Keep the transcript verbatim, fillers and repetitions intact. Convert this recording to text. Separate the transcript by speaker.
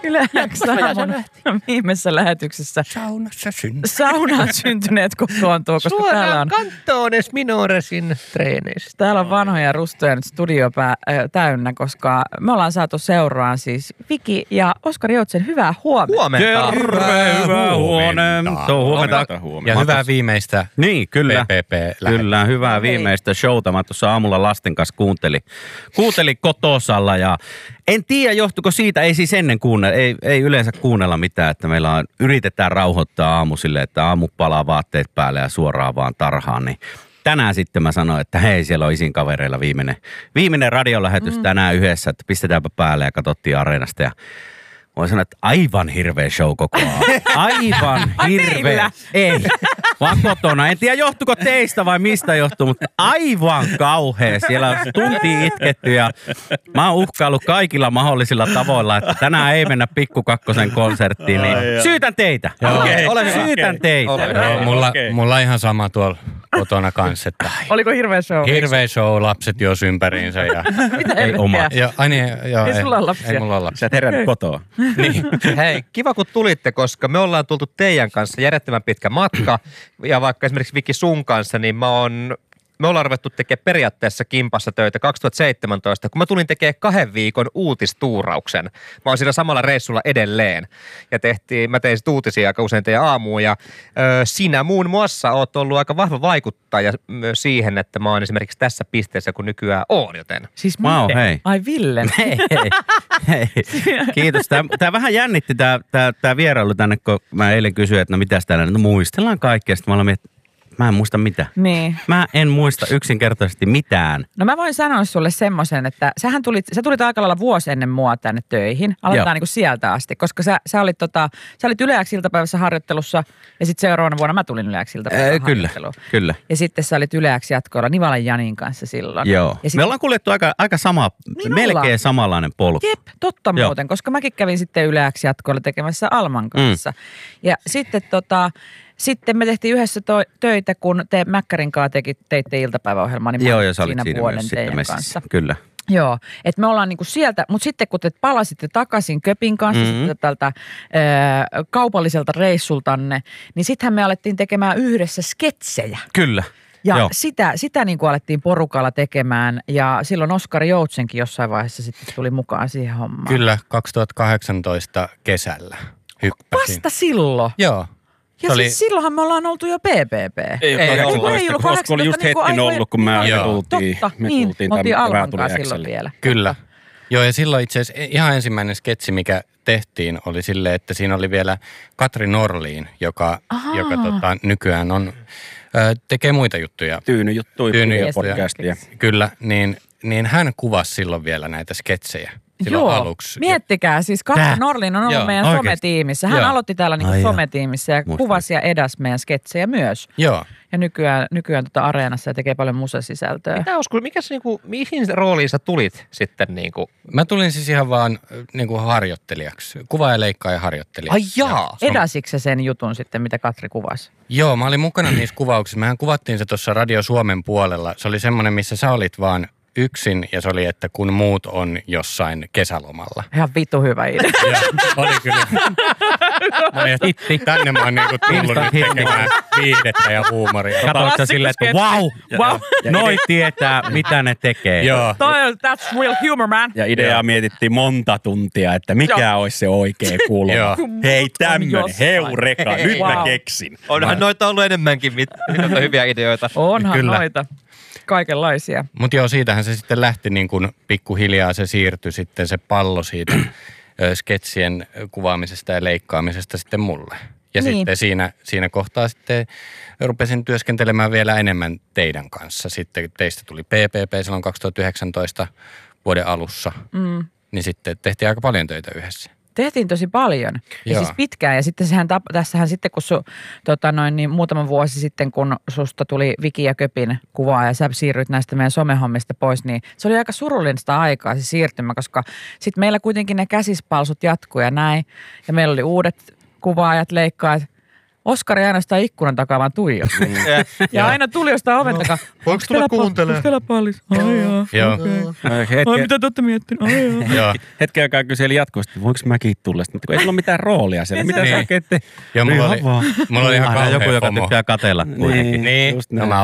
Speaker 1: Yle-X aamun viimeisessä lähetyksessä.
Speaker 2: Saunassa syntyneet.
Speaker 1: Saunaan syntyneet kokoontuu, koska
Speaker 2: Suoraan
Speaker 1: täällä on...
Speaker 2: Cantones Minoresin treeneistä.
Speaker 1: Täällä on vanhoja rustoja nyt studiopää äh, täynnä, koska me ollaan saatu seuraan siis Viki ja Oskari Joutsen. Hyvää huomenta.
Speaker 2: Huomenta.
Speaker 3: Terve, hyvää huomenta.
Speaker 2: Huomenta.
Speaker 3: huomenta.
Speaker 2: Ja hyvää viimeistä
Speaker 3: Niin, kyllä.
Speaker 2: P P P
Speaker 3: Kyllä, hyvää viimeistä showta. Mä tuossa aamulla lasten kanssa kuuntelin, kuuntelin kotosalla ja en tiedä johtuiko siitä, ei siis ennen kuunnella, ei, ei yleensä kuunnella mitään, että meillä on, yritetään rauhoittaa aamu silleen, että aamu palaa vaatteet päälle ja suoraan vaan tarhaan, niin tänään sitten mä sanoin, että hei, siellä on isin kavereilla viimeinen, viimeinen radiolähetys mm. tänään yhdessä, että pistetäänpä päälle ja katsottiin Areenasta ja voin sanoa, että aivan hirveä show koko ajan. Aivan hirveä. Ei, vaan kotona. En tiedä johtuko teistä vai mistä johtuu, mutta aivan kauhea. Siellä on tuntia itketty ja mä oon uhkaillut kaikilla mahdollisilla tavoilla, että tänään ei mennä Pikku Kakkosen konserttiin, niin syytän teitä.
Speaker 2: Okei, ole hyvä.
Speaker 3: Syytän teitä.
Speaker 4: Joo, mulla, mulla ihan sama tuolla kotona kanssa, että
Speaker 1: Oliko hirveä show?
Speaker 4: hirveä show, lapset jos ympäriinsä ja
Speaker 1: Mitä
Speaker 3: ei oma.
Speaker 4: ja, ai niin, joo,
Speaker 1: Ei sulla ole lapsia?
Speaker 4: Ei mulla ole lapsia.
Speaker 3: Sä et herännyt kotoa.
Speaker 4: Niin.
Speaker 2: Hei, kiva kun tulitte, koska me ollaan tultu teidän kanssa järjettömän pitkä matka. Ja vaikka esimerkiksi Viki sun kanssa, niin mä oon, me ollaan ruvettu tekemään periaatteessa kimpassa töitä kaksituhattaseitsemäntoista, kun mä tulin tekemään kahden viikon uutistuurauksen. Mä oon siinä samalla reissulla edelleen. Ja tehtiin, mä tein sit uutisia aika usein teidän aamuun. Ja ö, sinä muun muassa oot ollut aika vahva vaikuttaja myös siihen, että mä oon esimerkiksi tässä pisteessä, kun nykyään oon, joten.
Speaker 1: Siis
Speaker 3: Wow,
Speaker 1: miten?
Speaker 3: hei.
Speaker 1: Ai Ville.
Speaker 3: Hei, hei, hei. Kiitos. Tämä, tämä vähän jännitti tämä, tämä, tämä vierailu tänne, kun mä eilen kysyin, että no mitäs täällä, no muistellaan kaikkea. Sitten mä olen miettinyt, mä en muista mitä.
Speaker 1: Niin.
Speaker 3: Mä en muista yksinkertaisesti mitään.
Speaker 1: No mä voin sanoa sulle semmoisen, että sähän tulit, sä tulit aika lailla vuosi ennen mua tänne töihin. Aloitetaan niin kuin sieltä asti, koska sä, sä olit, tota, sä olit Yle-X iltapäivässä harjoittelussa ja sitten seuraavana vuonna mä tulin Yle-X iltapäivässä
Speaker 3: Äh, kyllä,
Speaker 1: harjoitteluun.
Speaker 3: kyllä.
Speaker 1: Ja sitten sä olit Yle-X jatkoilla Nivalan Janin kanssa silloin.
Speaker 3: Joo.
Speaker 1: Ja sit,
Speaker 3: Me ollaan kuljettu aika, aika sama,
Speaker 1: Niin
Speaker 3: melkein
Speaker 1: ollaan.
Speaker 3: samanlainen polku.
Speaker 1: Jep, totta
Speaker 3: Joo.
Speaker 1: muuten, koska mäkin kävin sitten Yle-X jatkoilla tekemässä Alman kanssa. Mm. Ja sitten tota... Sitten me tehtiin yhdessä to- töitä, kun te Mäkkärin kanssa teki, teitte iltapäiväohjelmaa, niin mä
Speaker 3: Joo,
Speaker 1: olin
Speaker 3: ja sä olit
Speaker 1: siinä
Speaker 3: siinä
Speaker 1: vuoden
Speaker 3: myös
Speaker 1: teidän
Speaker 3: sitten messissä.
Speaker 1: kanssa.
Speaker 3: Kyllä.
Speaker 1: Joo, että me ollaan niinku sieltä, mutta sitten kun te palasitte takaisin Köpin kanssa
Speaker 3: Mm-hmm.
Speaker 1: sitten tältä ö, kaupalliselta reissultanne, niin sittenhän me alettiin tekemään yhdessä sketsejä.
Speaker 3: Kyllä.
Speaker 1: Ja
Speaker 3: Joo.
Speaker 1: sitä, sitä niin kuin alettiin porukalla tekemään ja silloin Oskari Joutsenkin jossain vaiheessa sitten tuli mukaan siihen hommaan.
Speaker 4: Kyllä, kaksituhattakahdeksantoista kesällä hyppäsin.
Speaker 1: Vasta silloin.
Speaker 4: Joo.
Speaker 1: Ja
Speaker 4: Se oli-
Speaker 1: siis silloinhan me ollaan oltu jo P P P.
Speaker 3: Ei,
Speaker 2: Ei
Speaker 3: ei
Speaker 2: ollut.
Speaker 1: Ei ollut
Speaker 3: koska oli just
Speaker 1: kahdeksantoista, niin kuin
Speaker 3: hetken
Speaker 1: aivan-
Speaker 3: ollut, kun me
Speaker 4: Joo.
Speaker 3: tultiin.
Speaker 1: Totta,
Speaker 3: me
Speaker 1: niin.
Speaker 3: tultiin
Speaker 1: Me oltiin
Speaker 3: tämän
Speaker 1: Alman
Speaker 3: Räätuli
Speaker 1: kanssa silloin
Speaker 3: X:lle.
Speaker 1: vielä.
Speaker 4: Kyllä. Joo, ja silloin itse asiassa ihan ensimmäinen sketsi, mikä tehtiin, oli silleen, että siinä oli vielä Katri Norliin, joka,
Speaker 1: Ahaa.
Speaker 4: joka tota, nykyään on, ö, tekee muita juttuja.
Speaker 3: Tyyny juttuja,
Speaker 4: Tyynyjuttuja.
Speaker 3: podcastia.
Speaker 4: Kyllä, niin, niin hän kuvasi silloin vielä näitä sketsejä silloin
Speaker 1: Joo,
Speaker 4: aluksi.
Speaker 1: miettikää, siis Katri
Speaker 3: Tää?
Speaker 1: Norlin on ollut
Speaker 4: Joo,
Speaker 1: meidän
Speaker 4: oikeesti.
Speaker 1: sometiimissä. Hän
Speaker 4: Joo.
Speaker 1: aloitti täällä niinku
Speaker 3: Ai joo.
Speaker 1: sometiimissä ja
Speaker 3: Muistan.
Speaker 1: kuvasi ja edas meidän sketsejä myös.
Speaker 4: Joo.
Speaker 1: Ja nykyään, nykyään tota Areenassa ja tekee paljon musasisältöä.
Speaker 2: Mitä Oskari, mikä se niinku, mihin rooliin sä tulit sitten niinku?
Speaker 4: Mä tulin siis ihan vaan niin kuin harjoittelijaksi. Kuva- ja leikkaaja harjoittelija.
Speaker 2: Ai jaa.
Speaker 1: Edasitko se sen jutun sitten, mitä Katri kuvasi?
Speaker 4: Joo, mä olin mukana niissä kuvauksissa. Mehän kuvattiin se tuossa Radio Suomen puolella. Se oli semmoinen, missä sä olit vaan yksin ja se oli, että kun muut on jossain kesälomalla.
Speaker 1: Ihan vitu hyvä idea.
Speaker 4: Joo, oli kyllä. Mä olin, että tänne mä oon niinku tullut nyt tekemään viihdettä ja huumoria.
Speaker 3: Katsoitko sä silleen, että wow,
Speaker 1: Wow.
Speaker 3: noi tietää, mitä ne tekee.
Speaker 4: Joo.
Speaker 1: Toi on, that's real humor, man.
Speaker 3: Ja ideaa mietittiin monta tuntia, että mikä
Speaker 1: Joo.
Speaker 3: olisi se oikea kulma.
Speaker 4: Joo.
Speaker 3: Hei
Speaker 1: On
Speaker 3: tämmönen,
Speaker 1: jossain.
Speaker 3: heureka, nyt mä
Speaker 1: Wow.
Speaker 3: keksin.
Speaker 2: Onhan noita ollut enemmänkin mit, noita hyviä ideoita.
Speaker 1: Onhan
Speaker 4: Kyllä.
Speaker 1: noita. Kaikenlaisia.
Speaker 4: Mutta joo, siitähän se sitten lähti niin kuin pikkuhiljaa, se siirtyi sitten se pallo siitä ö, sketsien kuvaamisesta ja leikkaamisesta sitten mulle. Ja
Speaker 1: Niin.
Speaker 4: sitten siinä, siinä kohtaa sitten rupesin työskentelemään vielä enemmän teidän kanssa. Sitten teistä tuli P P P silloin kaksituhattayhdeksäntoista vuoden alussa.
Speaker 1: Mm.
Speaker 4: Niin sitten tehtiin aika paljon töitä yhdessä.
Speaker 1: Tehtiin tosi paljon ja
Speaker 4: Joo.
Speaker 1: siis pitkään. Ja sitten sehän, tap- tässähän sitten, kun su, tota noin, niin muutama vuosi sitten, kun susta tuli Viki ja Köpin kuvaa ja sä siirryt näistä meidän somehommista pois, niin se oli aika surullista aikaa se siirtymä, koska sitten meillä kuitenkin ne käsispalsut jatkuu ja näin. Ja meillä oli uudet kuvaajat, leikkaajat. Oskari aina sitä ikkunan takaa vaan tuijot. Ja aina tuli jostain oven takaa.
Speaker 2: Voinko tulla kuuntelemaan?
Speaker 1: Onko teillä pallis? Ai jaa.
Speaker 4: Joo.
Speaker 1: Okay. Ai mitä te olette miettinyt? Ai jaa.
Speaker 3: Hetken aikaa kyseli jatkuvasti, voinko mäkin tulla? Sitten, kun ei sulla ole mitään roolia siellä. Mitä sä oikein te?
Speaker 4: Joo, mulla oli, mulla oli ihan
Speaker 3: Aina
Speaker 4: kauhea
Speaker 3: joku, joka
Speaker 4: FOMO.
Speaker 3: tykkää katella kuitenkin.
Speaker 4: Niin,
Speaker 3: Just
Speaker 4: no
Speaker 3: näin.
Speaker 4: mä